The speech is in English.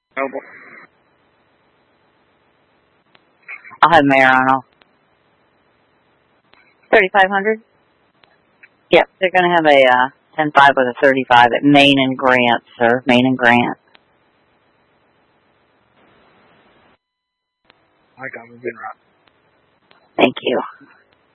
Mobile. I'll have Mayor Arnold. 3,500? Yep, they're going to have a 10-5 with a 35 at Main and Grant, sir. Main and Grant. I got moving right. Thank you.